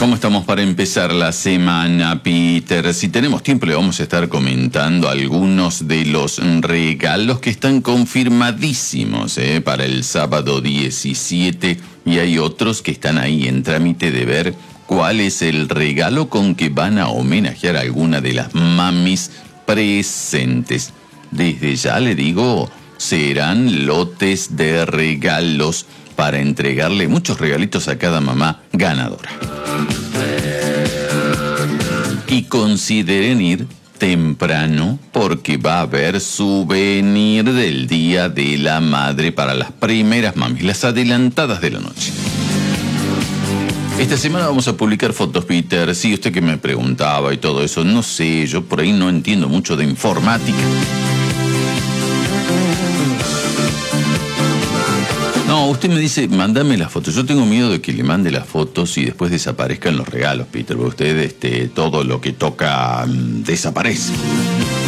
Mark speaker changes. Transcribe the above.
Speaker 1: ¿Cómo estamos para empezar la semana, Peter? Si tenemos tiempo le vamos a estar comentando algunos de los regalos que están confirmadísimos para el sábado 17 y hay otros que están ahí en trámite de ver cuál es el regalo con que van a homenajear a alguna de las mamis presentes. Desde ya le digo, serán lotes de regalos para entregarle muchos regalitos a cada mamá ganadora. Y consideren ir temprano porque va a haber souvenir del Día de la Madre para las primeras mamis, las adelantadas de la noche. Esta semana vamos a publicar fotos, Peter. Sí, usted que me preguntaba y todo eso, no sé, yo por ahí no entiendo mucho de informática. No, usted me dice, mándame las fotos. Yo tengo miedo de que le mande las fotos y después desaparezcan los regalos, Peter. Porque usted, todo lo que toca desaparece.